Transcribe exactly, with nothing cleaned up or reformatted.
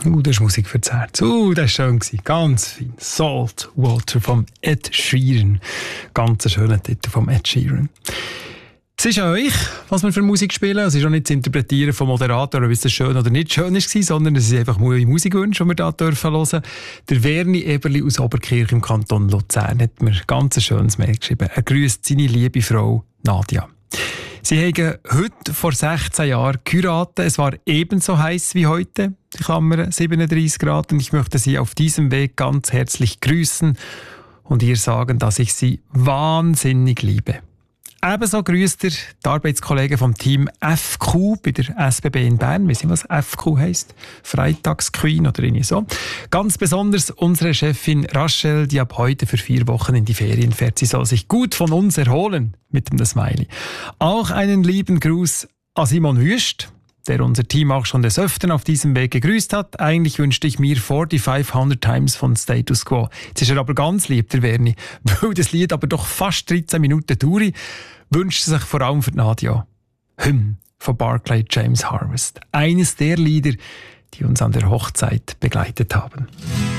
Uh, das ist Musik für das Herz. Uh, das war schön. Ganz fein. Salt Water vom Ed Sheeran. Ganz ein schöner Titel vom Ed Sheeran. Es ist an euch, was wir für Musik spielen. Es ist auch nicht zu interpretieren vom Moderator, ob es schön oder nicht schön war, sondern es ist einfach neue Musikwünsche, die wir hier dürfen hören. Der Werni Eberli aus Oberkirch im Kanton Luzern hat mir ganz ein schönes Mail geschrieben. Er grüßt seine liebe Frau Nadia. Sie haben heute vor sechzehn Jahren geheiratet. Es war ebenso heiß wie heute, die Klammer siebenunddreissig Grad. Und ich möchte Sie auf diesem Weg ganz herzlich grüßen und ihr sagen, dass ich Sie wahnsinnig liebe. Ebenso grüßt er die Arbeitskollegen vom Team F Q bei der S B B in Bern. Wissen Sie, was F Q heisst? Freitagsqueen oder irgendwie so. Ganz besonders unsere Chefin Rachel, die ab heute für vier Wochen in die Ferien fährt. Sie soll sich gut von uns erholen, mit dem Smiley. Auch einen lieben Gruß an Simon Wüst, der unser Team auch schon des Öfteren auf diesem Weg gegrüßt hat. Eigentlich wünschte ich mir forty-five Times von Status Quo. Jetzt ist er aber ganz lieb, der Werni, weil das Lied aber doch fast dreizehn Minuten dauert, wünscht er sich vor allem für Nadia. Hymn von Barclay James Harvest. Eines der Lieder, die uns an der Hochzeit begleitet haben.